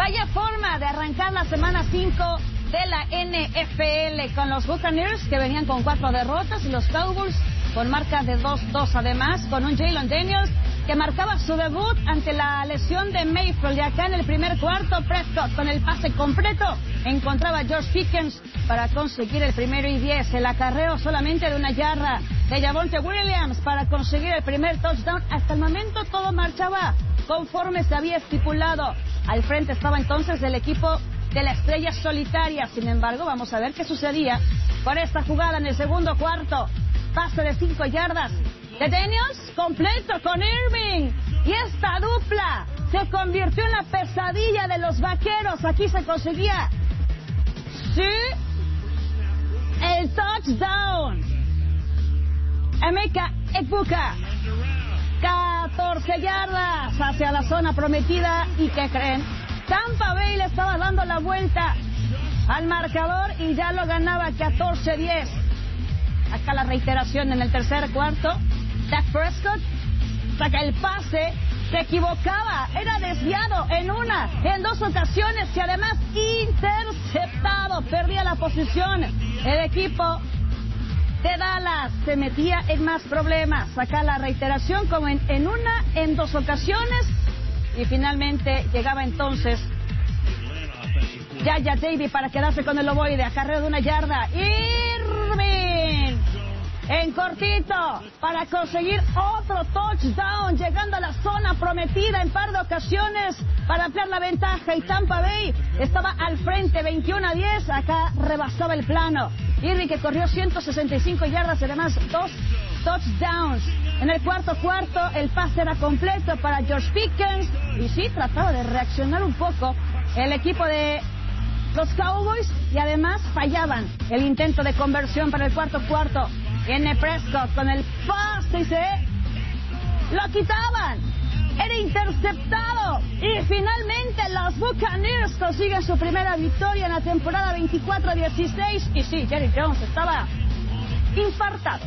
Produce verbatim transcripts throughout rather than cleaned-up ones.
Vaya forma de arrancar la semana cinco de la N F L con los Buccaneers, que venían con cuatro derrotas, y los Cowboys con marca de dos dos, además con un Jalen Daniels que marcaba su debut ante la lesión de Mayfield. Y acá en el primer cuarto, Prescott con el pase completo encontraba a George Pickens para conseguir el primero y diez. El acarreo solamente de una yarda de Javonte Williams para conseguir el primer touchdown. Hasta el momento todo marchaba conforme se había estipulado. Al frente estaba entonces el equipo de la estrella solitaria. Sin embargo, vamos a ver qué sucedía con esta jugada en el segundo cuarto. Pase de cinco yardas de Daniels, completo con Irving. Y esta dupla se convirtió en la pesadilla de los vaqueros. Aquí se conseguía, sí, el touchdown. Emeka Egbuka, catorce yardas hacia la zona prometida. ¿Y qué creen? Tampa Bay le estaba dando la vuelta al marcador y ya lo ganaba catorce diez. Acá la reiteración en el tercer cuarto. Dak Prescott saca el pase, se equivocaba, era desviado en una, en dos ocasiones y además interceptado. Perdía la posición. El equipo de Dallas se metía en más problemas. Acá la reiteración como en, en una, en dos ocasiones. Y finalmente llegaba entonces Yaya Davy para quedarse con el ovoide. Acarreo de una yarda. Irving en cortito para conseguir otro touchdown, llegando a la zona prometida en par de ocasiones para ampliar la ventaja. Y Tampa Bay estaba al frente, veintiuno a diez. Acá rebasaba el plano. Irving, que corrió ciento sesenta y cinco yardas, además dos touchdowns. En el cuarto cuarto el pase era completo para George Pickens. Y sí, trataba de reaccionar un poco el equipo de los Cowboys, y además fallaban el intento de conversión para el cuarto cuarto. Viene Prescott con el pase y se lo quitaban. Era interceptado. Y finalmente los Buccaneers consiguen su primera victoria en la temporada veinticuatro a dieciséis. Y sí, Jerry Jones estaba infartado.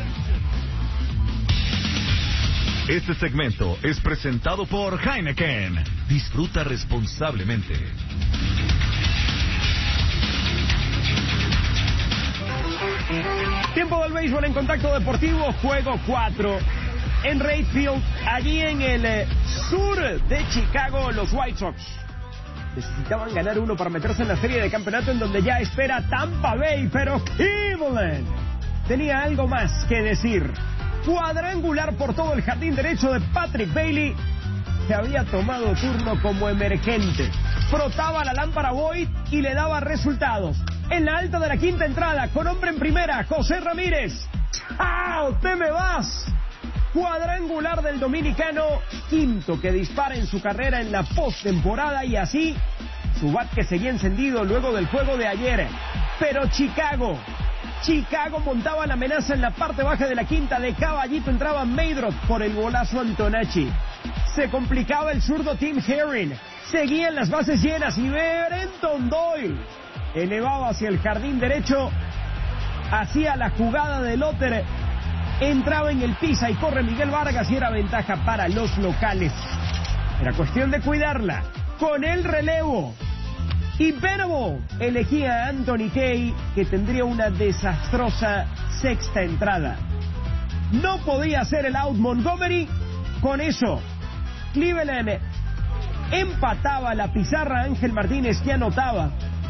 Este segmento es presentado por Heineken. Disfruta responsablemente. Tiempo del béisbol en Contacto Deportivo, juego cuatro. En Wright Field, allí en el eh, sur de Chicago, los White Sox necesitaban ganar uno para meterse en la serie de campeonato, en donde ya espera Tampa Bay, pero Cleveland tenía algo más que decir. Cuadrangular por todo el jardín derecho de Patrick Bailey, que había tomado turno como emergente. Frotaba la lámpara Boyd y le daba resultados. En la alta de la quinta entrada, con hombre en primera, José Ramírez. ¡Chao! ¡Te me vas! Cuadrangular del dominicano, quinto que dispara en su carrera en la postemporada, y así su bat que seguía encendido luego del juego de ayer. Pero Chicago, Chicago montaba la amenaza en la parte baja de la quinta. De caballito entraba Maydroth por el golazo Antonacci. Se complicaba el zurdo Tim Herring. Seguían las bases llenas y Brenton Doyle elevaba hacia el jardín derecho, hacía la jugada de Lotter, entraba en el pisa y corre Miguel Vargas, y era ventaja para los locales. Era cuestión de cuidarla. Con el relevo, y Venable elegía a Anthony Kay, que tendría una desastrosa sexta entrada. No podía hacer el out Montgomery. Con eso, Cleveland empataba la pizarra. Ángel Martínez, que anotaba.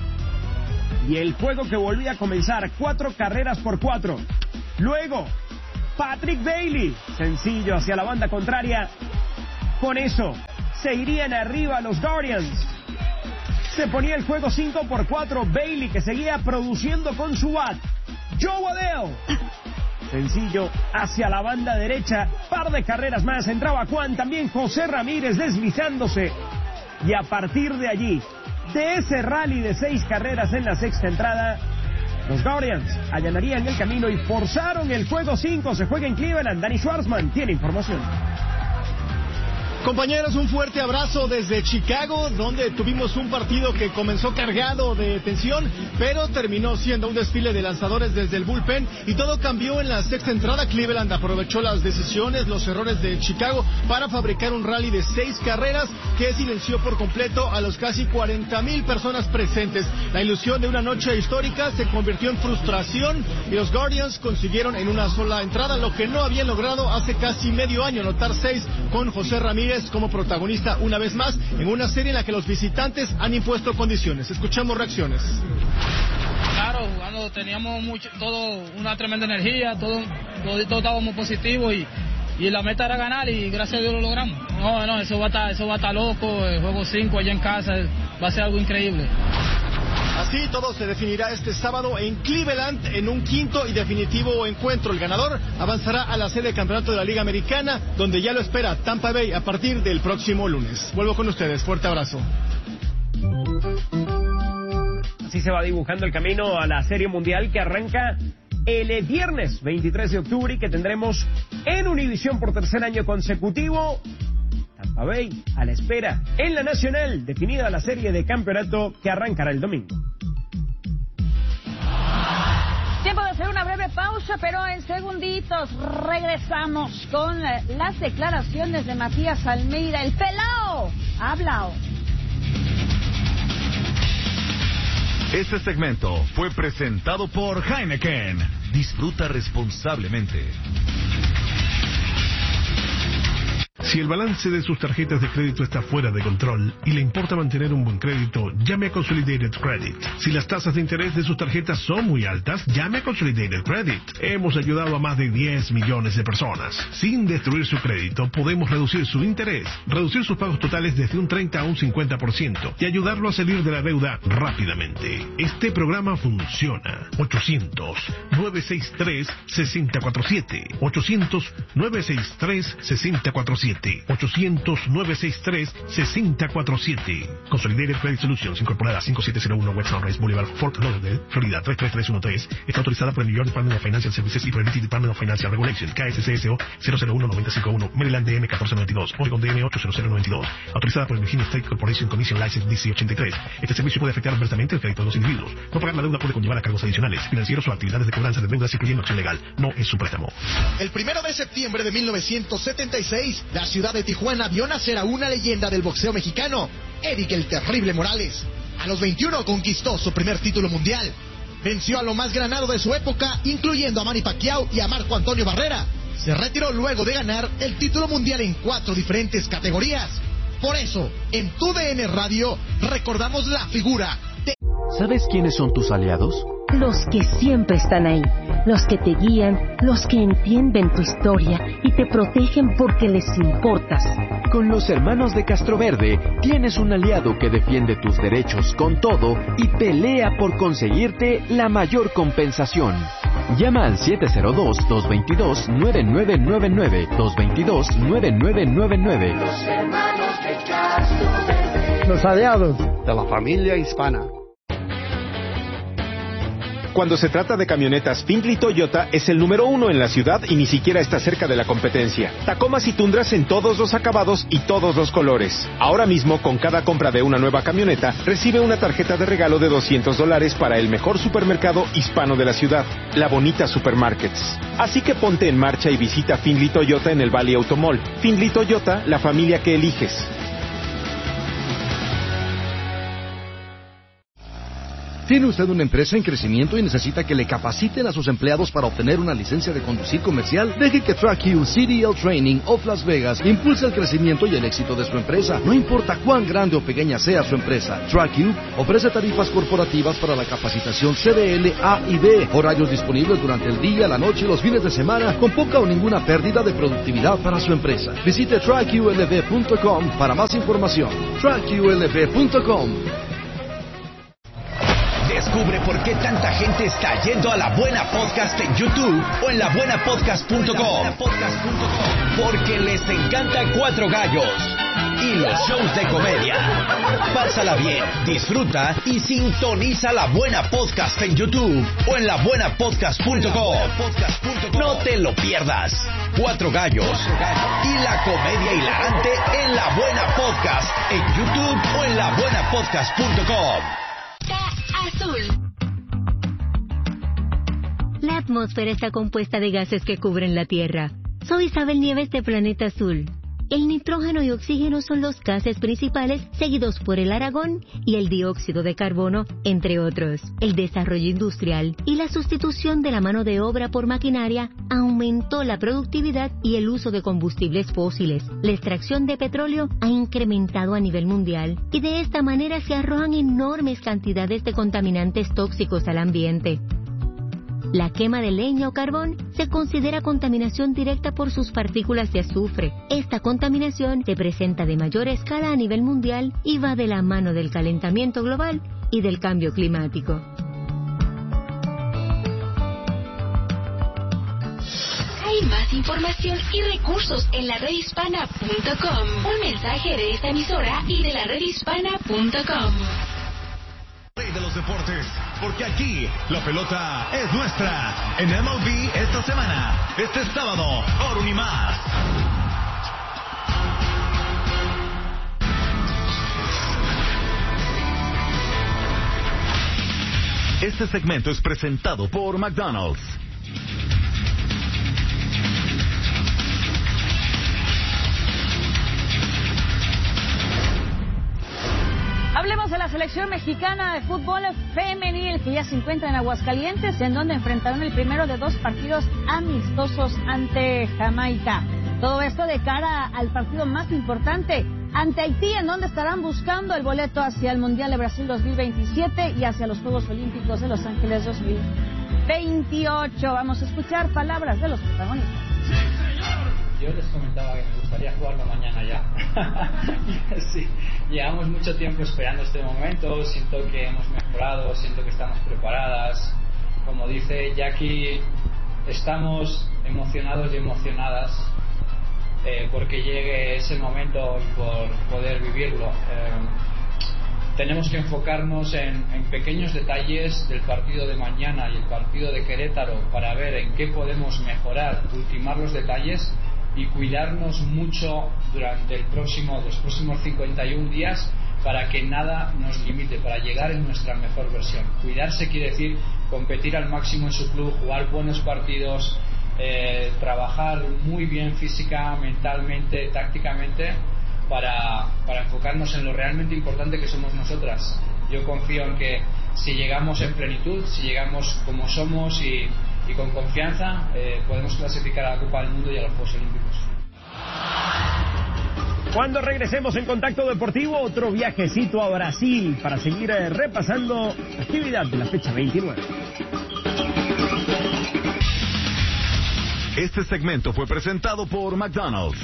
Y el juego que volvía a comenzar, cuatro carreras por cuatro. Luego, Patrick Bailey, sencillo hacia la banda contraria. Con eso, se irían arriba los Guardians. Se ponía el juego cinco por cuatro. Bailey, que seguía produciendo con su bat. Joe Adele, sencillo hacia la banda derecha. Par de carreras más. Entraba Juan, también José Ramírez deslizándose. Y a partir de allí, de ese rally de seis carreras en la sexta entrada, los Guardians allanarían el camino y forzaron el juego cinco. Se juega en Cleveland. Danny Schwartzman tiene información. Compañeros, un fuerte abrazo desde Chicago, donde tuvimos un partido que comenzó cargado de tensión, pero terminó siendo un desfile de lanzadores desde el bullpen y todo cambió en la sexta entrada. Cleveland aprovechó las decisiones, los errores de Chicago para fabricar un rally de seis carreras que silenció por completo a los casi cuarenta mil personas presentes. La ilusión de una noche histórica se convirtió en frustración y los Guardians consiguieron en una sola entrada lo que no habían logrado hace casi medio año, anotar seis con José Ramírez como protagonista una vez más en una serie en la que los visitantes han impuesto condiciones. Escuchamos reacciones. Claro, jugando teníamos mucho, todo una tremenda energía, todo, todo, todo estábamos positivos y, y la meta era ganar y gracias a Dios lo logramos. No, no, eso va a estar, eso va a estar loco, el juego cinco allá en casa va a ser algo increíble. Así todo se definirá este sábado en Cleveland en un quinto y definitivo encuentro. El ganador avanzará a la sede de campeonato de la Liga Americana, donde ya lo espera Tampa Bay a partir del próximo lunes. Vuelvo con ustedes. Fuerte abrazo. Así se va dibujando el camino a la Serie Mundial que arranca el viernes veintitrés de octubre y que tendremos en Univisión por tercer año consecutivo. Tampa Bay a la espera en la Nacional, definida la serie de campeonato que arrancará el domingo. Tiempo de hacer una breve pausa, pero en segunditos regresamos con las declaraciones de Matías Almeida. El pelao ha hablado. Este segmento fue presentado por Heineken. Disfruta responsablemente. Si el balance de sus tarjetas de crédito está fuera de control y le importa mantener un buen crédito, llame a Consolidated Credit. Si las tasas de interés de sus tarjetas son muy altas, llame a Consolidated Credit. Hemos ayudado a más de diez millones de personas. Sin destruir su crédito, podemos reducir su interés, reducir sus pagos totales desde un treinta a un cincuenta por ciento y ayudarlo a salir de la deuda rápidamente. Este programa funciona. ochocientos, nueve seis tres, seis cero cuatro siete. ochocientos, nueve seis tres, seis cero cuatro siete. ochocientos, nueve seis tres, seis cero cuatro siete. Consolidated Credit Solutions, incorporada cinco siete cero uno West Sunrise Boulevard, Fort Lauderdale, Florida tres tres tres uno tres. Está autorizada por el New York Department of Financial Services y por el Department of Financial Regulation, K S C S O cero cero uno nueve cinco uno, Maryland D M catorce noventa y dos, Oregon D M ocho cero cero noventa y dos. Autorizada por el Virginia State Corporation Commission License D C ochenta y tres. Este servicio puede afectar adversamente el crédito de los individuos. No pagar la deuda puede conllevar a cargos adicionales, financieros o actividades de cobranza de deudas, incluyendo acción legal. No es un préstamo. El primero de septiembre de mil novecientos setenta y seis, la ciudad de Tijuana vio nacer a una leyenda del boxeo mexicano, Erik el Terrible Morales. A los veintiuno conquistó su primer título mundial. Venció a lo más granado de su época, incluyendo a Manny Pacquiao y a Marco Antonio Barrera. Se retiró luego de ganar el título mundial en cuatro diferentes categorías. Por eso, en Tu D N Radio, recordamos la figura de... ¿Sabes quiénes son tus aliados? Los que siempre están ahí, los que te guían, los que entienden tu historia y te protegen porque les importas. Con los hermanos de Castroverde tienes un aliado que defiende tus derechos con todo y pelea por conseguirte la mayor compensación. Llama al siete cero dos, dos dos dos, nueve nueve nueve nueve, dos dos dos, nueve nueve nueve nueve. Los hermanos de Castroverde. Los aliados de la familia hispana. Cuando se trata de camionetas, Findlay Toyota es el número uno en la ciudad y ni siquiera está cerca de la competencia. Tacomas y Tundras en todos los acabados y todos los colores. Ahora mismo, con cada compra de una nueva camioneta, recibe una tarjeta de regalo de doscientos dólares para el mejor supermercado hispano de la ciudad, La Bonita Supermarkets. Así que ponte en marcha y visita Findlay Toyota en el Valley Automall. Findlay Toyota, la familia que eliges. ¿Tiene usted una empresa en crecimiento y necesita que le capaciten a sus empleados para obtener una licencia de conducir comercial? Deje que TrackU C D L Training of Las Vegas impulse el crecimiento y el éxito de su empresa. No importa cuán grande o pequeña sea su empresa, TrackU ofrece tarifas corporativas para la capacitación C D L A y B, horarios disponibles durante el día, la noche y los fines de semana, con poca o ninguna pérdida de productividad para su empresa. Visite track U L V punto com para más información. track U L V punto com. Descubre por qué tanta gente está yendo a La Buena Podcast en YouTube o en la buena podcast punto com. Porque les encanta Cuatro Gallos. y los shows de comedia. Pásala bien, disfruta y sintoniza La Buena Podcast en YouTube o en la buena podcast punto com. No te lo pierdas. Cuatro gallos y la comedia hilarante en La Buena Podcast en YouTube o en la buena podcast punto com. Azul. La atmósfera está compuesta de gases que cubren la Tierra. Soy Isabel Nieves de Planeta Azul. El nitrógeno y oxígeno son los gases principales, seguidos por el argón y el dióxido de carbono, entre otros. El desarrollo industrial y la sustitución de la mano de obra por maquinaria aumentó la productividad y el uso de combustibles fósiles. La extracción de petróleo ha incrementado a nivel mundial y de esta manera se arrojan enormes cantidades de contaminantes tóxicos al ambiente. La quema de leña o carbón se considera contaminación directa por sus partículas de azufre. Esta contaminación se presenta de mayor escala a nivel mundial y va de la mano del calentamiento global y del cambio climático. Hay más información y recursos en la red hispana punto com. Un mensaje de esta emisora y de la red hispana punto com. Rey de los deportes, porque aquí la pelota es nuestra. En M L B esta semana, este sábado, por un y más. Este segmento es presentado por McDonald's. Hablemos de la selección mexicana de fútbol femenil que ya se encuentra en Aguascalientes, en donde enfrentaron el primero de dos partidos amistosos ante Jamaica. Todo esto de cara al partido más importante ante Haití, en donde estarán buscando el boleto hacia el Mundial de Brasil dos mil veintisiete y hacia los Juegos Olímpicos de Los Ángeles dos mil veintiocho. Vamos a escuchar palabras de los protagonistas. Yo les comentaba que me gustaría jugarlo mañana ya. Sí, llevamos mucho tiempo esperando este momento, siento que hemos mejorado, siento que estamos preparadas. Como dice Jackie, estamos emocionados y emocionadas eh, porque llegue ese momento y por poder vivirlo. Eh, tenemos que enfocarnos en, en pequeños detalles del partido de mañana y el partido de Querétaro para ver en qué podemos mejorar, ultimar los detalles y cuidarnos mucho durante el próximo, los próximos cincuenta y un días para que nada nos limite, para llegar en nuestra mejor versión. Cuidarse quiere decir competir al máximo en su club, jugar buenos partidos, eh, trabajar muy bien física, mentalmente, tácticamente, para, para enfocarnos en lo realmente importante que somos nosotras. Yo confío en que si llegamos en plenitud, si llegamos como somos y y con confianza eh, podemos clasificar a la Copa del Mundo y a los Juegos Olímpicos. Cuando regresemos en Contacto Deportivo, otro viajecito a Brasil para seguir eh, repasando la actividad de la fecha veintinueve. Este segmento fue presentado por McDonald's.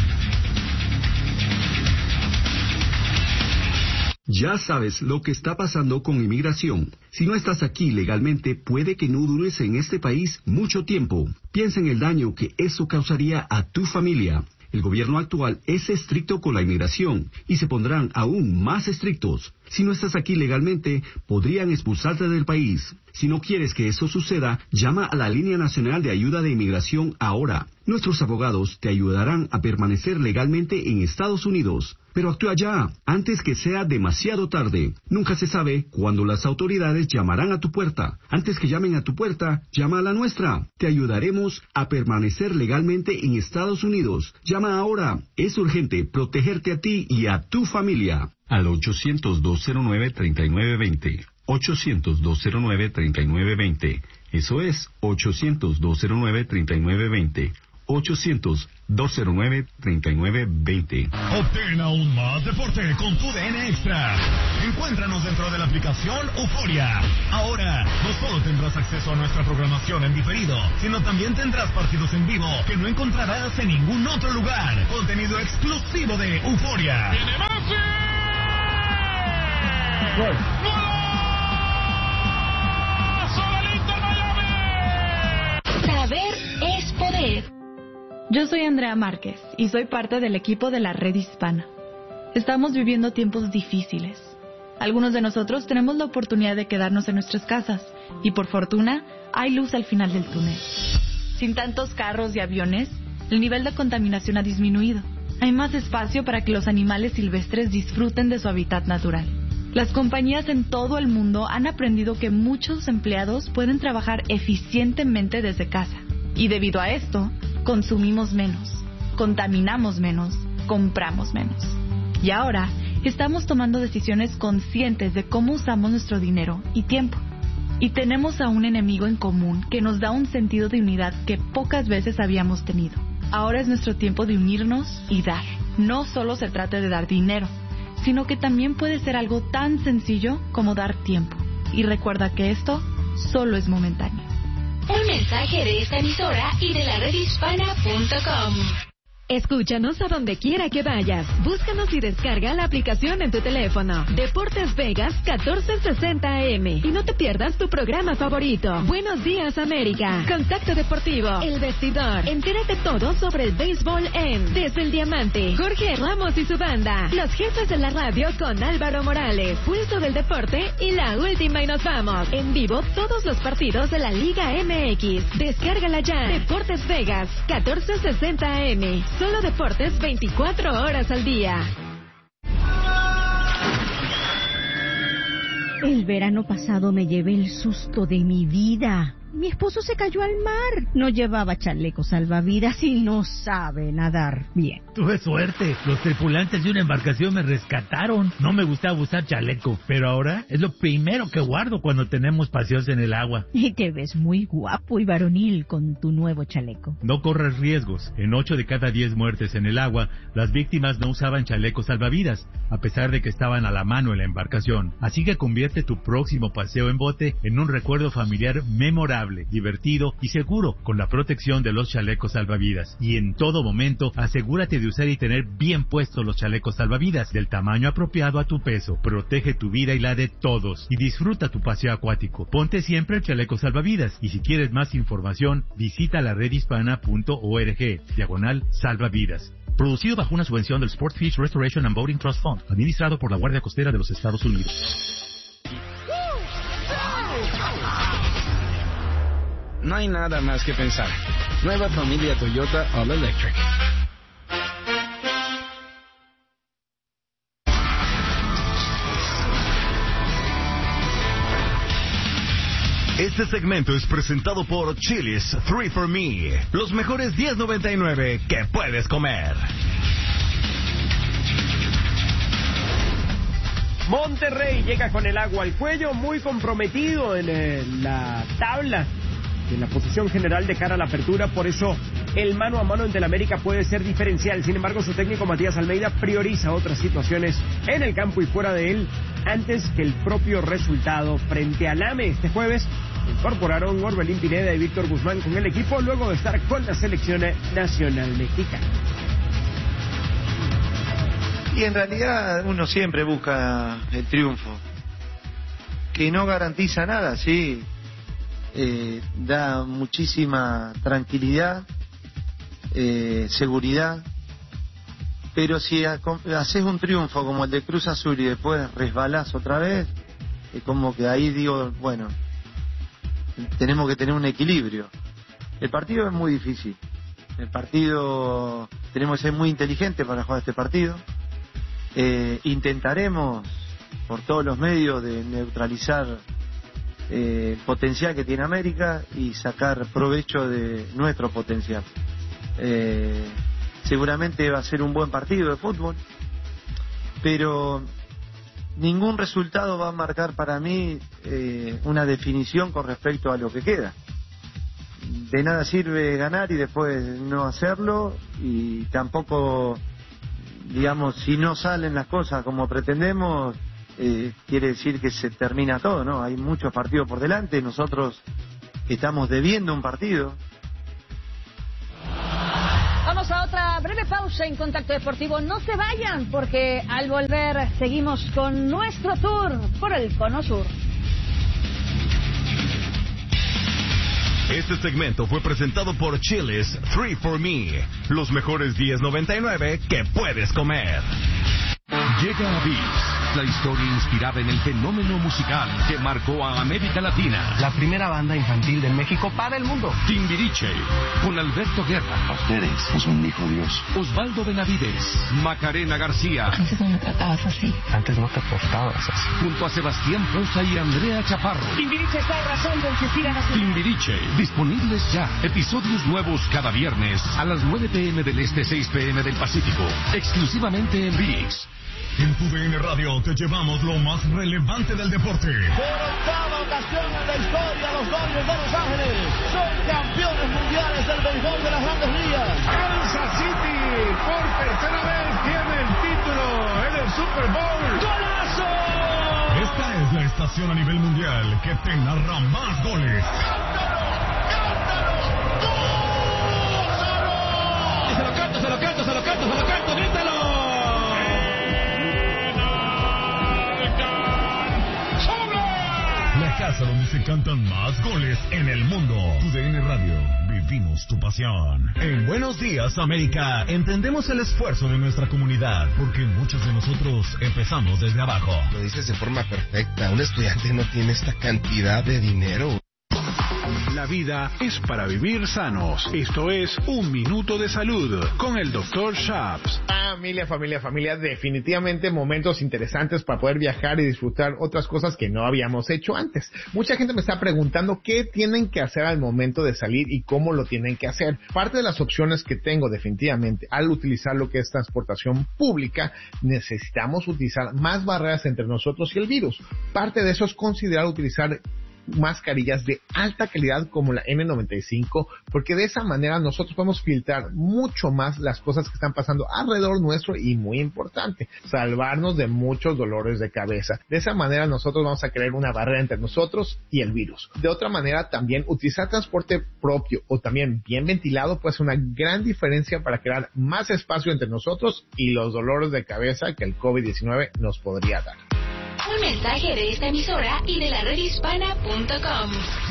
Ya sabes lo que está pasando con inmigración. Si no estás aquí legalmente, puede que no dures en este país mucho tiempo. Piensa en el daño que eso causaría a tu familia. El gobierno actual es estricto con la inmigración y se pondrán aún más estrictos. Si no estás aquí legalmente, podrían expulsarte del país. Si no quieres que eso suceda, llama a la Línea Nacional de Ayuda de Inmigración ahora. Nuestros abogados te ayudarán a permanecer legalmente en Estados Unidos. Pero actúa ya, antes que sea demasiado tarde. Nunca se sabe cuándo las autoridades llamarán a tu puerta. Antes que llamen a tu puerta, llama a la nuestra. Te ayudaremos a permanecer legalmente en Estados Unidos. Llama ahora. Es urgente protegerte a ti y a tu familia. Al ochocientos, dos cero nueve, treinta y nueve veinte. ochocientos, dos cero nueve, treinta y nueve veinte. Eso es ochocientos, dos cero nueve, treinta y nueve veinte. ochocientos, dos cero nueve, treinta y nueve veinte. Obtén aún más deporte con tu D N Extra. Encuéntranos dentro de la aplicación Euforia. Ahora, no solo tendrás acceso a nuestra programación en diferido, sino también tendrás partidos en vivo que no encontrarás en ningún otro lugar. Contenido exclusivo de Euforia. ¡Viene Messi! Gol. Saber es poder. Yo soy Andrea Márquez y soy parte del equipo de la Red Hispana. Estamos viviendo tiempos difíciles. Algunos de nosotros tenemos la oportunidad de quedarnos en nuestras casas y por fortuna hay luz al final del túnel. Sin tantos carros y aviones, el nivel de contaminación ha disminuido. Hay más espacio para que los animales silvestres disfruten de su hábitat natural. Las compañías en todo el mundo han aprendido que muchos empleados pueden trabajar eficientemente desde casa. Y debido a esto, consumimos menos, contaminamos menos, compramos menos. Y ahora, estamos tomando decisiones conscientes de cómo usamos nuestro dinero y tiempo. Y tenemos a un enemigo en común que nos da un sentido de unidad que pocas veces habíamos tenido. Ahora es nuestro tiempo de unirnos y dar. No solo se trata de dar dinero, sino que también puede ser algo tan sencillo como dar tiempo. Y recuerda que esto solo es momentáneo. Un mensaje de esta emisora y de la red hispana punto com. Escúchanos a donde quiera que vayas. Búscanos y descarga la aplicación en tu teléfono. Deportes Vegas catorce sesenta A M. Y no te pierdas tu programa favorito. Buenos días, América. Contacto Deportivo. El Vestidor. Entérate todo sobre el béisbol en Desde el Diamante. Jorge Ramos y su banda. Los jefes de la radio con Álvaro Morales. Pulso del Deporte y la última y nos vamos. En vivo todos los partidos de la Liga M X. Descárgala ya. Deportes Vegas catorce sesenta A M. Solo deportes veinticuatro horas al día. El verano pasado me llevé el susto de mi vida. Mi esposo se cayó al mar. No llevaba chaleco salvavidas y no sabe nadar bien. Tuve suerte. Los tripulantes de una embarcación me rescataron. No me gustaba usar chaleco, pero ahora es lo primero que guardo cuando tenemos paseos en el agua. Y te ves muy guapo y varonil con tu nuevo chaleco. No corras riesgos. En ocho de cada diez muertes en el agua, las víctimas no usaban chalecos salvavidas, a pesar de que estaban a la mano en la embarcación. Así que convierte tu próximo paseo en bote en un recuerdo familiar memorable, divertido y seguro con la protección de los chalecos salvavidas. Y en todo momento, asegúrate de usar y tener bien puestos los chalecos salvavidas del tamaño apropiado a tu peso. Protege tu vida y la de todos y disfruta tu paseo acuático. Ponte siempre el chaleco salvavidas y si quieres más información, visita la red hispana punto org, diagonal salvavidas. Producido bajo una subvención del Sport Fish Restoration and Boating Trust Fund, administrado por la Guardia Costera de los Estados Unidos. No hay nada más que pensar. Nueva familia Toyota All Electric. Este segmento es presentado por Chili's three for Me. Los mejores diez noventa y nueve que puedes comer. Monterrey llega con el agua al cuello, muy comprometido en eh, la tabla, en la posición general de cara a la apertura. Por eso el mano a mano ante el América puede ser diferencial. Sin embargo, su técnico Matías Almeida prioriza otras situaciones en el campo y fuera de él antes que el propio resultado. Frente al A M E este jueves incorporaron Orbelín Pineda y Víctor Guzmán con el equipo luego de estar con la selección nacional mexicana. Y en realidad uno siempre busca el triunfo, que no garantiza nada, sí. Eh, da muchísima tranquilidad, eh, seguridad, pero si haces un triunfo como el de Cruz Azul y después resbalás otra vez, es como que ahí digo, bueno, tenemos que tener un equilibrio. El partido es muy difícil, el partido tenemos que ser muy inteligentes para jugar este partido. Eh, intentaremos por todos los medios de neutralizar Eh, el potencial que tiene América y sacar provecho de nuestro potencial. Eh, seguramente va a ser un buen partido de fútbol, pero ningún resultado va a marcar para mí eh, una definición con respecto a lo que queda. De nada sirve ganar y después no hacerlo, y tampoco, digamos, si no salen las cosas como pretendemos, Eh, quiere decir que se termina todo, ¿no? Hay muchos partidos por delante, nosotros estamos debiendo un partido. Vamos a otra breve pausa en Contacto Deportivo. No se vayan, porque al volver seguimos con nuestro tour por el Cono Sur. Este segmento fue presentado por Chili's three for Me. Los mejores diez noventa y nueve que puedes comer. Llega a V I X, la historia inspirada en el fenómeno musical que marcó a América Latina. La primera banda infantil de México para el mundo. Timbiriche, con Alberto Guerra. Ustedes es un hijo Dios. Osvaldo Benavides, Macarena García. Antes no me tratabas así. Antes no te portabas así. Junto a Sebastián Poza y Andrea Chaparro. Timbiriche está arrasando en Cecilia Nacional. Timbiriche, disponibles ya. Episodios nuevos cada viernes a las nueve pm del Este, seis pm del Pacífico. Exclusivamente en V I X. En tu D N Radio te llevamos lo más relevante del deporte. Por octava ocasión en la historia, los Dodgers de Los Ángeles son campeones mundiales del béisbol de las Grandes Ligas. Kansas City por tercera vez tiene el título en el Super Bowl. ¡Golazo! Esta es la estación a nivel mundial que te narra más goles. ¡Se lo canto, se lo canto, se lo canto, se lo canto! ¡Grítalo! La casa donde se cantan más goles en el mundo. Tu D N Radio, vivimos tu pasión. En Buenos Días, América, entendemos el esfuerzo de nuestra comunidad, porque muchos de nosotros empezamos desde abajo. Lo dices de forma perfecta. Un estudiante no tiene esta cantidad de dinero. La vida es para vivir sanos. Esto es Un Minuto de Salud con el doctor Shaps. Familia, familia, familia, definitivamente momentos interesantes para poder viajar y disfrutar otras cosas que no habíamos hecho antes. Mucha gente me está preguntando qué tienen que hacer al momento de salir y cómo lo tienen que hacer. Parte de las opciones que tengo definitivamente al utilizar lo que es transportación pública, necesitamos utilizar más barreras entre nosotros y el virus. Parte de eso es considerar utilizar mascarillas de alta calidad como la N noventa y cinco, porque de esa manera nosotros podemos filtrar mucho más las cosas que están pasando alrededor nuestro y, muy importante, salvarnos de muchos dolores de cabeza. De esa manera nosotros vamos a crear una barrera entre nosotros y el virus. De otra manera, también utilizar transporte propio o también bien ventilado puede ser una gran diferencia para crear más espacio entre nosotros y los dolores de cabeza que el COVID diecinueve nos podría dar. Un mensaje de esta emisora y de la red hispana punto com.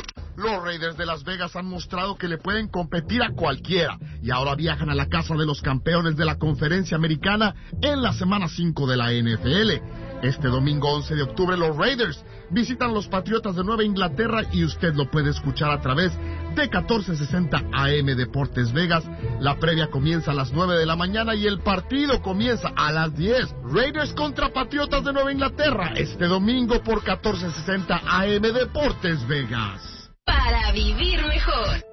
Los Raiders de Las Vegas han mostrado que le pueden competir a cualquiera y ahora viajan a la casa de los campeones de la Conferencia Americana en la semana cinco de la N F L. Este domingo once de octubre los Raiders visitan los Patriotas de Nueva Inglaterra y usted lo puede escuchar a través de catorce sesenta A M Deportes Vegas. La previa comienza a las nueve de la mañana y el partido comienza a las diez. Raiders contra Patriotas de Nueva Inglaterra este domingo por catorce sesenta A M Deportes Vegas. Para vivir mejor.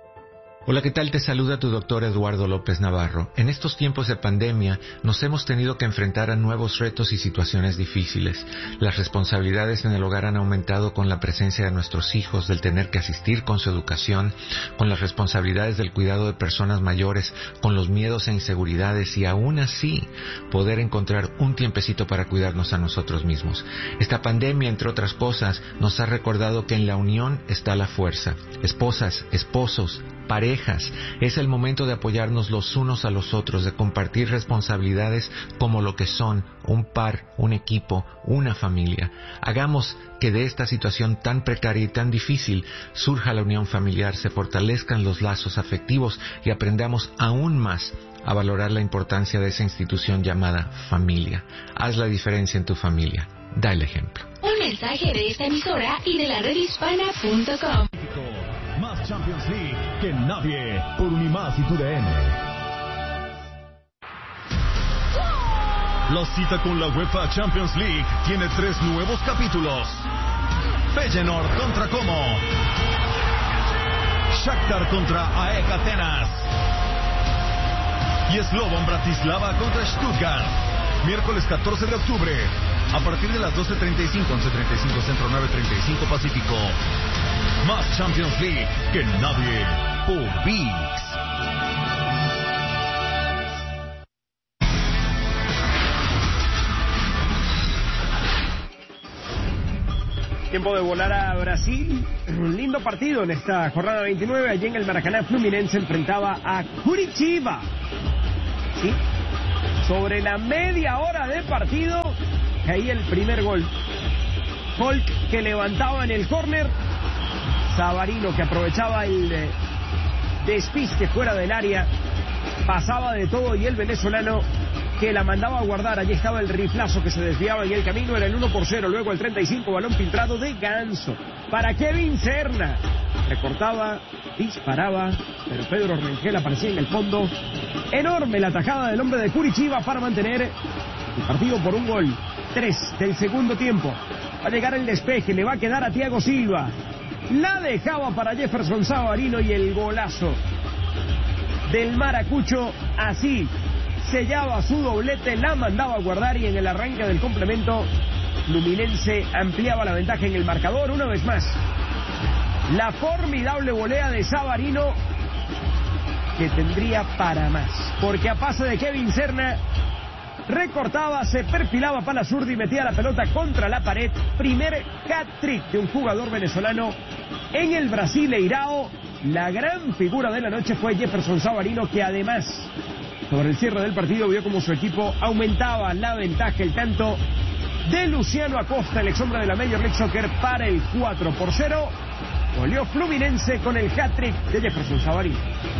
Hola, ¿qué tal? Te saluda tu doctor Eduardo López Navarro. En estos tiempos de pandemia nos hemos tenido que enfrentar a nuevos retos y situaciones difíciles. Las responsabilidades en el hogar han aumentado con la presencia de nuestros hijos, del tener que asistir con su educación, con las responsabilidades del cuidado de personas mayores, con los miedos e inseguridades y aún así poder encontrar un tiempecito para cuidarnos a nosotros mismos. Esta pandemia, entre otras cosas, nos ha recordado que en la unión está la fuerza. Esposas, esposos, parejas, es el momento de apoyarnos los unos a los otros, de compartir responsabilidades como lo que son un par, un equipo, una familia. Hagamos que de esta situación tan precaria y tan difícil surja la unión familiar, se fortalezcan los lazos afectivos y aprendamos aún más a valorar la importancia de esa institución llamada familia. Haz la diferencia en tu familia. Da el ejemplo. Un mensaje de esta emisora y de la red hispana punto com. Más Champions League que nadie por Unimás y tu D N. La cita con la UEFA Champions League tiene tres nuevos capítulos. Feyenoord contra Como, Shakhtar contra A E K Atenas y Slovan Bratislava contra Stuttgart. Miércoles catorce de octubre, a partir de las doce treinta y cinco, once treinta y cinco Centro, nueve treinta y cinco Pacífico. Más Champions League que nadie por V I X. Tiempo de volar a Brasil. Un lindo partido en esta jornada veintinueve. Allí en el Maracaná, Fluminense enfrentaba a Curitiba. ¿Sí? Sobre la media hora de partido, caía el primer gol. Hulk que levantaba en el córner. Savarino que aprovechaba el eh, despiste fuera del área. Pasaba de todo y el venezolano que la mandaba a guardar. Allí estaba el riflazo que se desviaba en el camino. Era el uno por cero. Luego el treinta y cinco, balón filtrado de Ganso para Kevin Serna. Recortaba, disparaba, pero Pedro Rengel aparecía en el fondo. Enorme la tajada del hombre de Curitiba para mantener el partido por un gol. Tres del segundo tiempo. Va a llegar el despeje, le va a quedar a Thiago Silva. La dejaba para Jefferson Savarino y el golazo del maracucho. Así sellaba su doblete, la mandaba a guardar y en el arranque del complemento Fluminense ampliaba la ventaja en el marcador una vez más. La formidable volea de Savarino que tendría para más, porque a pase de Kevin Serna recortaba, se perfilaba para la zurda y metía la pelota contra la pared. Primer hat-trick de un jugador venezolano en el Brasileirao. La gran figura de la noche fue Jefferson Savarino, que además, sobre el cierre del partido, vio como su equipo aumentaba la ventaja. El tanto de Luciano Acosta, el ex hombre de la Major League Soccer, para el cuatro por cero. Goleó Fluminense con el hat-trick de Jefferson Savarino.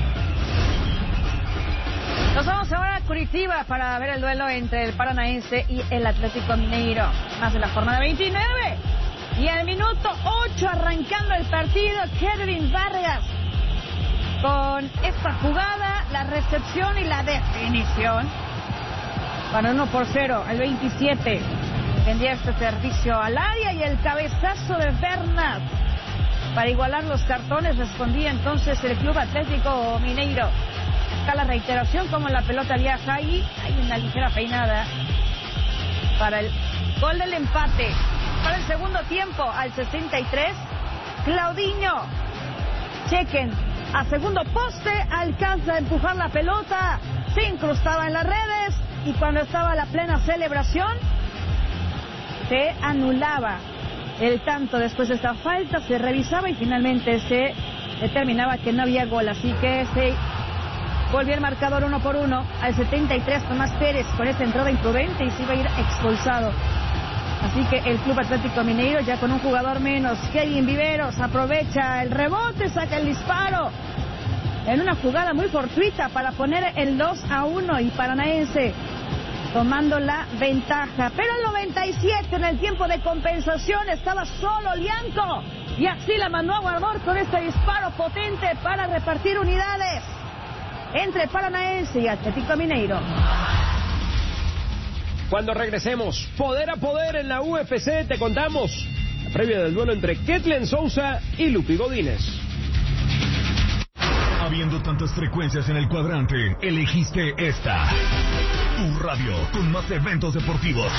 Nos vamos ahora a Curitiba para ver el duelo entre el Paranaense y el Atlético Mineiro. Más de la jornada veintinueve. Y al minuto ocho, arrancando el partido, Kevin Vargas con esta jugada, la recepción y la definición. Para uno por cero, el veintisiete. Vendía este servicio al área y el cabezazo de Bernat. Para igualar los cartones respondía entonces el Club Atlético Mineiro. Acá la reiteración, como la pelota viaja ahí, hay una ligera peinada para el gol del empate. Para el segundo tiempo, al sesenta y tres, Claudinho. Chequen, a segundo poste, alcanza a empujar la pelota, se incrustaba en las redes y cuando estaba la plena celebración, se anulaba el tanto. Después de esta falta, se revisaba y finalmente se determinaba que no había gol, así que se volvió el marcador uno por uno. Al setenta y tres, Tomás Pérez con esta entrada imprudente y se iba a ir expulsado. Así que el Club Atlético Mineiro ya con un jugador menos. Kevin Viveros aprovecha el rebote, saca el disparo en una jugada muy fortuita para poner el dos a uno y Paranaense tomando la ventaja. Pero el noventa y siete, en el tiempo de compensación, estaba solo Lianco y así la mandó a guardar con este disparo potente para repartir unidades entre Paranaense y Atlético Mineiro. Cuando regresemos, poder a poder en la U F C, te contamos la previa del duelo entre Ketlen Sousa y Lupi Godínez. Habiendo tantas frecuencias en el cuadrante, elegiste esta. Tu radio con más eventos deportivos.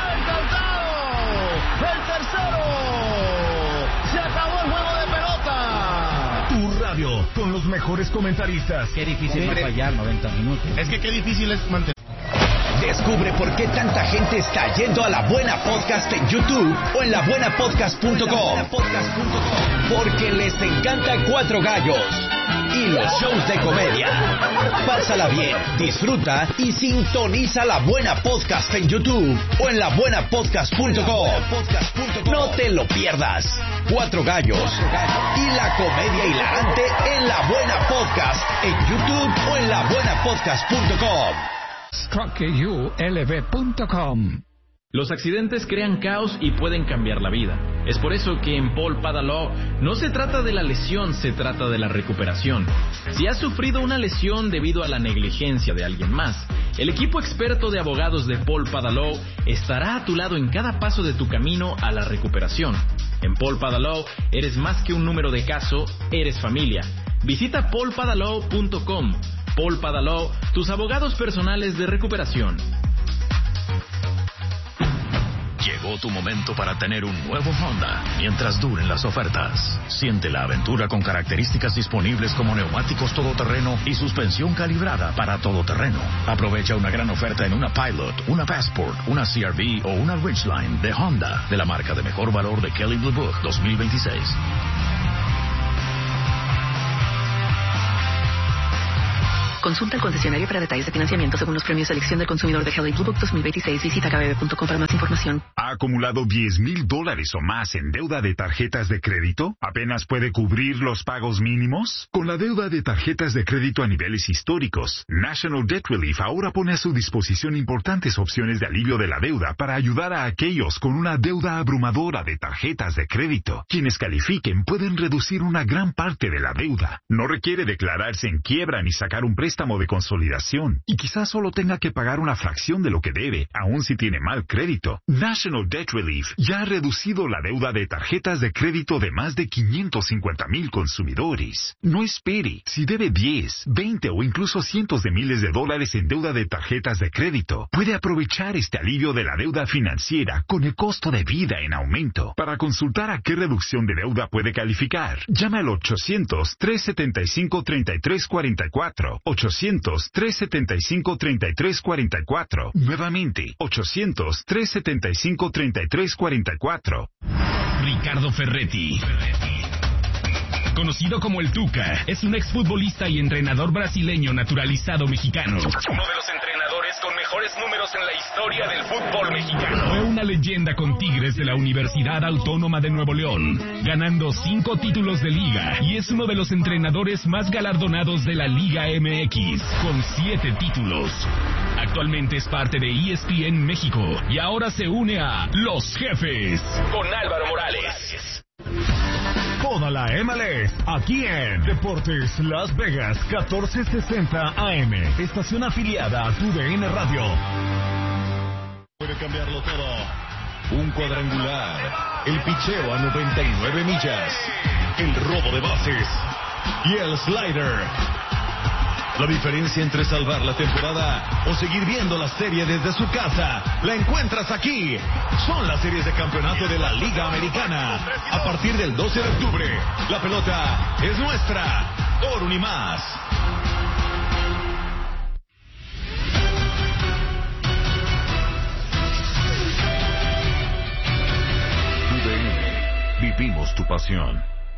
¡El tercero! ¡Se acabó el juego de pelota! Tu radio con los mejores comentaristas. Qué difícil es fallar noventa minutos. Es que qué difícil es mantener. Descubre por qué tanta gente está yendo a La Buena Podcast en YouTube o en la buena podcast punto com. Porque les encanta Cuatro Gallos y los shows de comedia. Pásala bien, disfruta y sintoniza La Buena Podcast en YouTube o en la buena podcast punto com. No te lo pierdas. Cuatro Gallos y la comedia hilarante en La Buena Podcast en YouTube o en la buena podcast punto com. truck u l v punto com. Los accidentes crean caos y pueden cambiar la vida. Es por eso que en Paul Padaló no se trata de la lesión, se trata de la recuperación. Si has sufrido una lesión debido a la negligencia de alguien más, el equipo experto de abogados de Paul Padaló estará a tu lado en cada paso de tu camino a la recuperación. En Paul Padaló eres más que un número de caso, eres familia. Visita paul padaló punto com. Paul Padaló, tus abogados personales de recuperación. Llegó tu momento para tener un nuevo Honda mientras duren las ofertas. Siente la aventura con características disponibles como neumáticos todoterreno y suspensión calibrada para todoterreno. Aprovecha una gran oferta en una Pilot, una Passport, una C R V o una Ridgeline de Honda, de la marca de mejor valor de Kelley Blue Book dos mil veintiséis. Consulta al concesionario para detalles de financiamiento según los premios de elección del consumidor de Helly Blue Book dos mil veintiséis. Visita k b b punto com para más información. ¿Ha acumulado diez mil dólares o más en deuda de tarjetas de crédito? ¿Apenas puede cubrir los pagos mínimos? Con la deuda de tarjetas de crédito a niveles históricos, National Debt Relief ahora pone a su disposición importantes opciones de alivio de la deuda para ayudar a aquellos con una deuda abrumadora de tarjetas de crédito. Quienes califiquen pueden reducir una gran parte de la deuda. No requiere declararse en quiebra ni sacar un préstamo de consolidación. Y quizás solo tenga que pagar una fracción de lo que debe, aun si tiene mal crédito. National Debt Relief ya ha reducido la deuda de tarjetas de crédito de más de quinientos cincuenta mil consumidores. No espere. Si debe diez, veinte o incluso cientos de miles de dólares en deuda de tarjetas de crédito, puede aprovechar este alivio de la deuda financiera con el costo de vida en aumento. Para consultar a qué reducción de deuda puede calificar, llame al ochocientos, trescientos setenta y cinco, treinta y tres cuarenta y cuatro. ochocientos, trescientos setenta y cinco, treinta y tres cuarenta y cuatro. Nuevamente, ochocientos, trescientos setenta y cinco, treinta y tres cuarenta y cuatro. Ricardo Ferretti, conocido como el Tuca, es un exfutbolista y entrenador brasileño naturalizado mexicano. Uno de los entrenadores con mejores números en la historia del fútbol mexicano. Fue una leyenda con Tigres de la Universidad Autónoma de Nuevo León, ganando cinco títulos de liga, y es uno de los entrenadores más galardonados de la Liga M X, con siete títulos. Actualmente es parte de E S P N México y ahora se une a Los Jefes con Álvaro Morales. Toda la M L S aquí en Deportes Las Vegas catorce sesenta A M, estación afiliada a tu D N Radio. Puede cambiarlo todo. Un cuadrangular, el picheo a noventa y nueve millas, el robo de bases y el slider. La diferencia entre salvar la temporada o seguir viendo la serie desde su casa la encuentras aquí. Son las series de campeonato de la Liga Americana. A partir del doce de octubre, la pelota es nuestra. Por un y más. U D N. Vivimos tu pasión.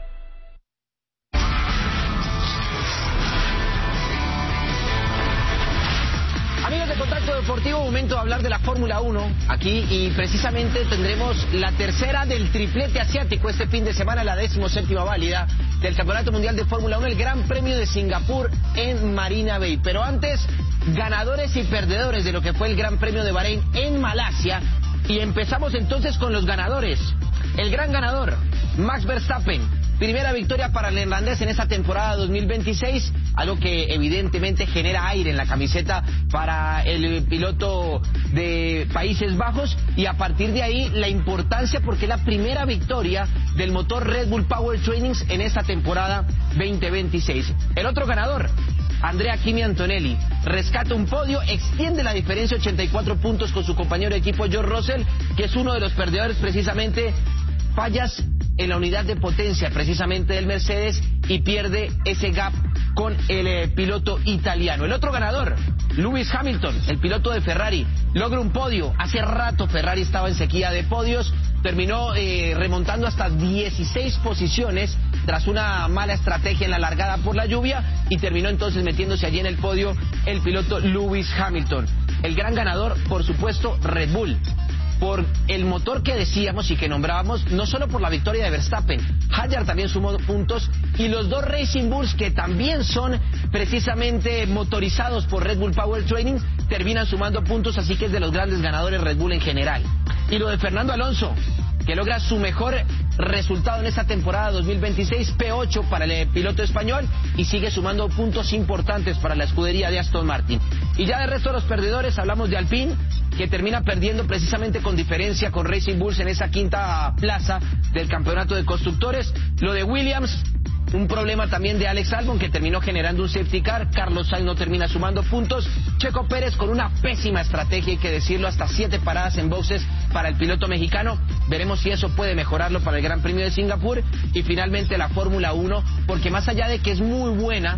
Amigos de Contacto Deportivo, momento de hablar de la Fórmula uno aquí, y precisamente tendremos la tercera del triplete asiático este fin de semana, la decimoséptima válida del Campeonato Mundial de Fórmula uno, el Gran Premio de Singapur en Marina Bay. Pero antes, ganadores y perdedores de lo que fue el Gran Premio de Bahrein en Malasia, y empezamos entonces con los ganadores. El gran ganador, Max Verstappen. Primera victoria para el neerlandés en esta temporada dos mil veintiséis, algo que evidentemente genera aire en la camiseta para el piloto de Países Bajos, y a partir de ahí la importancia porque es la primera victoria del motor Red Bull Power Trainings en esta temporada veinte veintiséis. El otro ganador, Andrea Kimi Antonelli, rescata un podio, extiende la diferencia ochenta y cuatro puntos con su compañero de equipo George Russell, que es uno de los perdedores precisamente, fallas en la unidad de potencia precisamente del Mercedes, y pierde ese gap con el eh, piloto italiano. El otro ganador, Lewis Hamilton, el piloto de Ferrari, logra un podio. Hace rato Ferrari estaba en sequía de podios, terminó eh, remontando hasta dieciséis posiciones tras una mala estrategia en la largada por la lluvia, y terminó entonces metiéndose allí en el podio el piloto Lewis Hamilton. El gran ganador, por supuesto, Red Bull, por el motor que decíamos y que nombrábamos, no solo por la victoria de Verstappen, Hadjar también sumó puntos, y los dos Racing Bulls, que también son precisamente motorizados por Red Bull Power Training, terminan sumando puntos, así que es de los grandes ganadores Red Bull en general. Y lo de Fernando Alonso, que logra su mejor resultado en esta temporada dos mil veintiséis, P ocho para el piloto español, y sigue sumando puntos importantes para la escudería de Aston Martin. Y ya de resto de los perdedores hablamos de Alpine, que termina perdiendo precisamente con diferencia con Racing Bulls en esa quinta plaza del campeonato de constructores. Lo de Williams, un problema también de Alex Albon, que terminó generando un safety car. Carlos Sainz no termina sumando puntos. Checo Pérez con una pésima estrategia, hay que decirlo, hasta siete paradas en boxes para el piloto mexicano. Veremos si eso puede mejorarlo para el Gran Premio de Singapur. Y finalmente la Fórmula uno, porque más allá de que es muy buena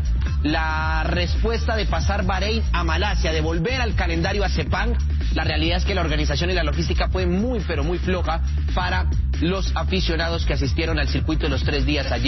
la respuesta de pasar Bahrein a Malasia, de volver al calendario a Sepang, la realidad es que la organización y la logística fue muy pero muy floja para los aficionados que asistieron al circuito de los tres días allí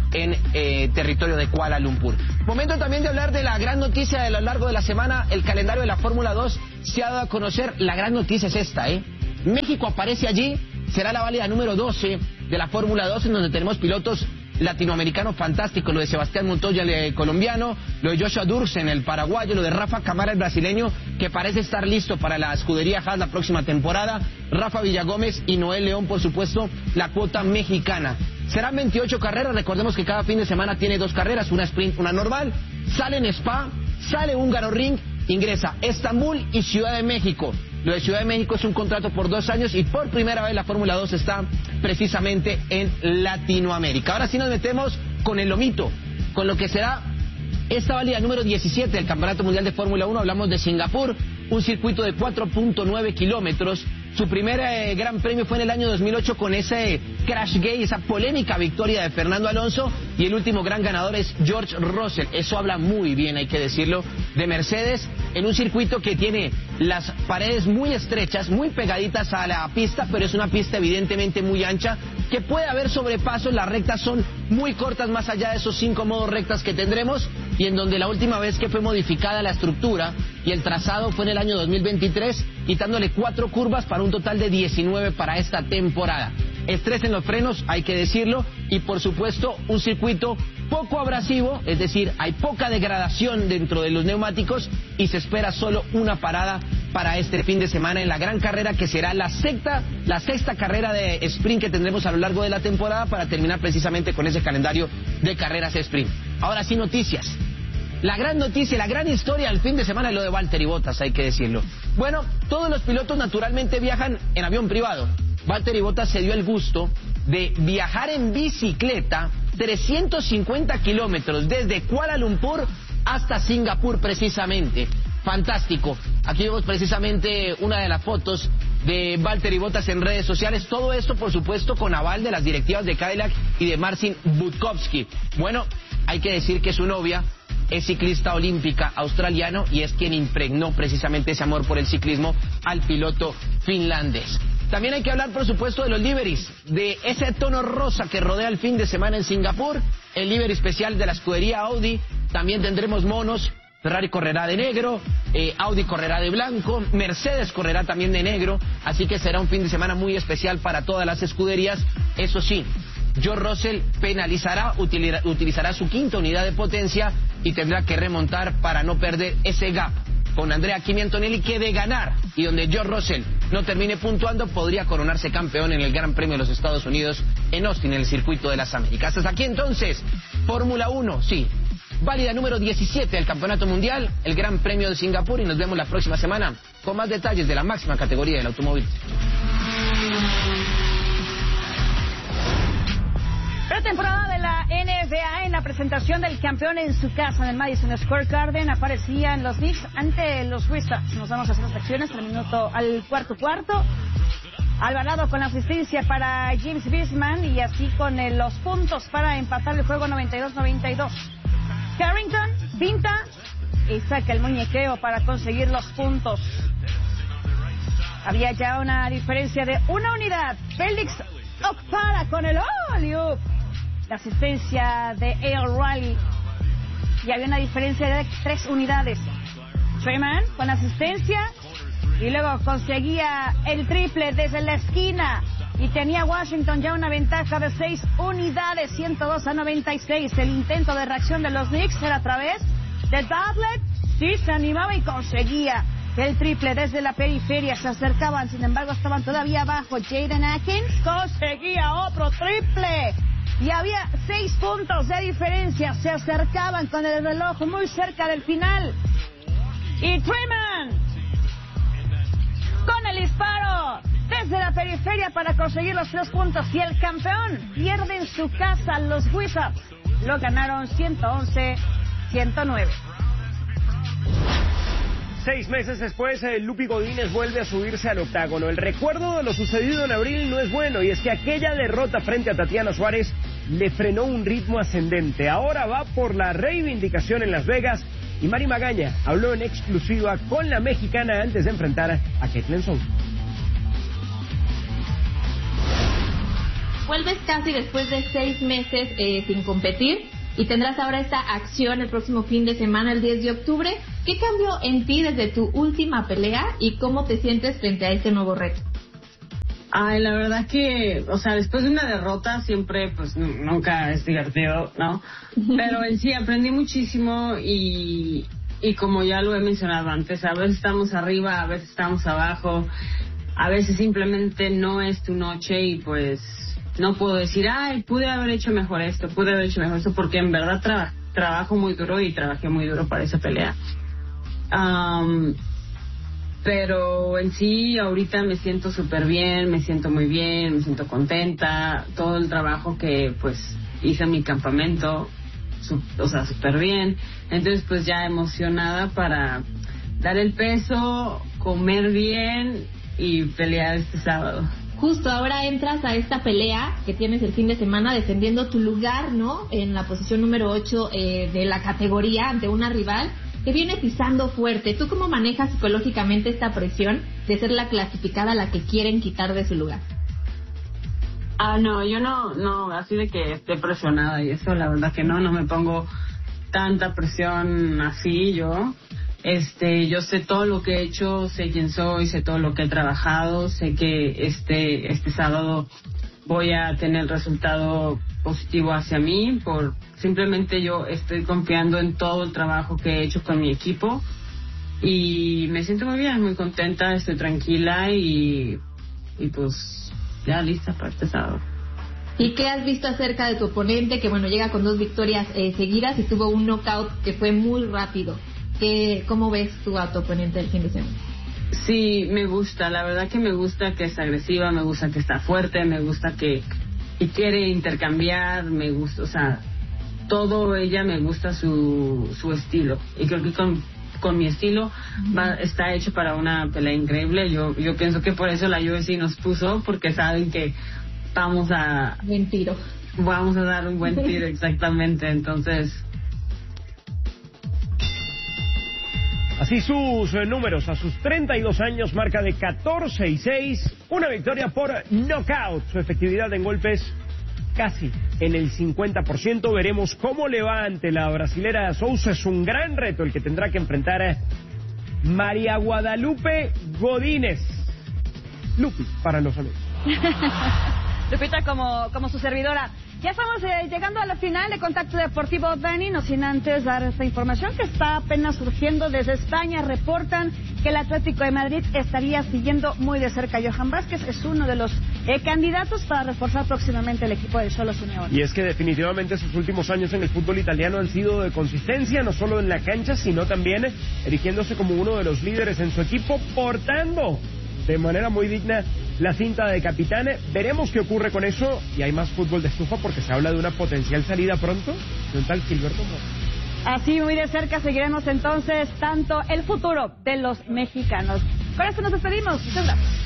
en eh, territorio de Kuala Lumpur. Momento también de hablar de la gran noticia de a lo largo de la semana, el calendario de la Fórmula dos se ha dado a conocer. La gran noticia es esta, ¿eh? México aparece allí, será la válida número doce de la Fórmula dos, en donde tenemos pilotos latinoamericanos fantásticos, lo de Sebastián Montoya, el colombiano, lo de Joshua Dursen, el paraguayo, lo de Rafa Camara, el brasileño, que parece estar listo para la escudería Haas la próxima temporada, Rafa Villagómez y Noel León, por supuesto, la cuota mexicana. Serán veintiocho carreras, recordemos que cada fin de semana tiene dos carreras, una sprint, una normal, sale en Spa, sale Húngaro Ring, ingresa Estambul y Ciudad de México. Lo de Ciudad de México es un contrato por dos años y por primera vez la Fórmula dos está precisamente en Latinoamérica. Ahora sí nos metemos con el lomito, con lo que será esta válida número diecisiete del Campeonato Mundial de Fórmula uno. Hablamos de Singapur, un circuito de cuatro punto nueve kilómetros. Su primer eh, gran premio fue en el año dos mil ocho con ese crash gay, esa polémica victoria de Fernando Alonso, y el último gran ganador es George Russell. Eso habla muy bien, hay que decirlo, de Mercedes, en un circuito que tiene las paredes muy estrechas, muy pegaditas a la pista, pero es una pista evidentemente muy ancha, que puede haber sobrepasos. Las rectas son muy cortas, más allá de esos cinco modos rectas que tendremos, y en donde la última vez que fue modificada la estructura y el trazado fue en el año dos mil veintitrés, quitándole cuatro curvas para un total de diecinueve para esta temporada. Estrés en los frenos, hay que decirlo, y por supuesto un circuito poco abrasivo, es decir, hay poca degradación dentro de los neumáticos y se espera solo una parada para este fin de semana en la gran carrera, que será la sexta, la sexta carrera de sprint que tendremos a lo largo de la temporada, para terminar precisamente con ese calendario de carreras sprint. Ahora sí, noticias. La gran noticia, la gran historia del fin de semana es lo de Valtteri Bottas, hay que decirlo. Bueno, todos los pilotos naturalmente viajan en avión privado. Valtteri Bottas se dio el gusto de viajar en bicicleta trescientos cincuenta kilómetros desde Kuala Lumpur hasta Singapur precisamente. Fantástico. Aquí vemos precisamente una de las fotos de Valtteri Bottas en redes sociales. Todo esto, por supuesto, con aval de las directivas de Cadillac y de Marcin Budkowski. Bueno, hay que decir que su novia es ciclista olímpica australiano y es quien impregnó precisamente ese amor por el ciclismo al piloto finlandés. También hay que hablar, por supuesto, de los liveries, de ese tono rosa que rodea el fin de semana en Singapur, el livery especial de la escudería Audi. También tendremos monos. Ferrari correrá de negro, eh, Audi correrá de blanco, Mercedes correrá también de negro, así que será un fin de semana muy especial para todas las escuderías. Eso sí, George Russell penalizará, utilizará, utilizará su quinta unidad de potencia y tendrá que remontar para no perder ese gap con Andrea Kimi Antonelli, que de ganar y donde George Russell no termine puntuando, podría coronarse campeón en el Gran Premio de los Estados Unidos en Austin, en el Circuito de las Américas. Hasta aquí entonces, Fórmula uno, sí, válida número diecisiete del Campeonato Mundial, el Gran Premio de Singapur, y nos vemos la próxima semana con más detalles de la máxima categoría del automóvil. Pretemporada de la N B A. En la presentación del campeón en su casa en el Madison Square Garden aparecían los Knicks ante los Wizards. Nos vamos a hacer las acciones al minuto, al cuarto cuarto. Alvarado con la asistencia para James Wiseman y así con eh, los puntos para empatar el juego noventa y dos noventa y dos. Carrington pinta y saca el muñequeo para conseguir los puntos. Había ya una diferencia de una unidad. Félix Okpara con el alley-oop. La asistencia de A L Riley. Y había una diferencia de tres unidades. Treyman con asistencia y luego conseguía el triple desde la esquina. Y tenía Washington ya una ventaja de seis unidades, ciento dos a noventa y seis. El intento de reacción de los Knicks era a través de Dudley. Sí, se animaba y conseguía el triple desde la periferia. Se acercaban, sin embargo, estaban todavía abajo. Jaden Atkins conseguía otro triple. Y había seis puntos de diferencia. Se acercaban con el reloj muy cerca del final. Y Treyman con el disparo desde la periferia para conseguir los tres puntos. Y el campeón pierde en su casa. Los Wizards lo ganaron ciento once a ciento nueve. Seis meses después, eh, Lupi Godínez vuelve a subirse al octágono. El recuerdo de lo sucedido en abril no es bueno, y es que aquella derrota frente a Tatiana Suárez le frenó un ritmo ascendente. Ahora va por la reivindicación en Las Vegas, y Mari Magaña habló en exclusiva con la mexicana antes de enfrentar a Caitlin Song. vuelves casi después de seis meses eh, sin competir y tendrás ahora esta acción el próximo fin de semana, el diez de octubre. ¿Qué cambió en ti desde tu última pelea y cómo te sientes frente a este nuevo reto? Ay, la verdad que, o sea, después de una derrota siempre, pues, n- nunca es divertido, ¿no? Pero en sí aprendí muchísimo y, y como ya lo he mencionado antes, a veces estamos arriba, a veces estamos abajo, a veces simplemente no es tu noche y pues no puedo decir, ay, pude haber hecho mejor esto, pude haber hecho mejor esto, porque en verdad tra- trabajo muy duro y trabajé muy duro para esa pelea. Um, Pero en sí, ahorita me siento súper bien, me siento muy bien, me siento contenta. Todo el trabajo que, pues, hice en mi campamento, su, o sea, súper bien. Entonces, pues, ya emocionada para dar el peso, comer bien y pelear este sábado. Justo ahora entras a esta pelea que tienes el fin de semana defendiendo tu lugar, ¿no? En la posición número ocho eh, de la categoría ante una rival que viene pisando fuerte. ¿Tú cómo manejas psicológicamente esta presión de ser la clasificada a la que quieren quitar de su lugar? Ah, no, yo no, no, así de que esté presionada y eso, la verdad que no, no me pongo tanta presión así yo. Este, yo sé todo lo que he hecho, sé quién soy, sé todo lo que he trabajado, sé que este, este sábado voy a tener el resultado positivo hacia mí, por simplemente yo estoy confiando en todo el trabajo que he hecho con mi equipo y me siento muy bien, muy contenta, estoy tranquila y, y pues ya lista para este sábado. ¿Y qué has visto acerca de tu oponente que bueno llega con dos victorias eh, seguidas y tuvo un knockout que fue muy rápido? ¿Qué, ¿Cómo ves tú a tu oponente el fin de semana? Sí, me gusta, la verdad que me gusta que es agresiva, me gusta que está fuerte, me gusta que, que quiere intercambiar, me gusta, o sea, todo ella me gusta su, su estilo y creo que con, con mi estilo va, está hecho para una pelea increíble. Yo, yo pienso que por eso la U F C nos puso, porque saben que vamos a... Buen tiro. Vamos a dar un buen tiro, exactamente, entonces... Así sus eh, números, a sus treinta y dos años, marca de catorce y seis, una victoria por knockout. Su efectividad en golpes casi en el cincuenta por ciento. Veremos cómo le va ante la brasilera Sousa. Es un gran reto el que tendrá que enfrentar a María Guadalupe Godínez. Lupi, para los amigos. Lupita como, como su servidora. Ya estamos eh, llegando a la final de Contacto Deportivo, Dani, no sin antes dar esta información que está apenas surgiendo desde España. Reportan que el Atlético de Madrid estaría siguiendo muy de cerca a Johan Vázquez. Es uno de los eh, candidatos para reforzar próximamente el equipo del Cholo Simeone. Y es que definitivamente sus últimos años en el fútbol italiano han sido de consistencia, no solo en la cancha, sino también erigiéndose como uno de los líderes en su equipo, portando de manera muy digna la cinta de capitán. Veremos qué ocurre con eso y hay más fútbol de estufa porque se habla de una potencial salida pronto de un tal Gilberto Mora. Así muy de cerca seguiremos entonces tanto el futuro de los mexicanos. Con esto nos despedimos. Muchas gracias.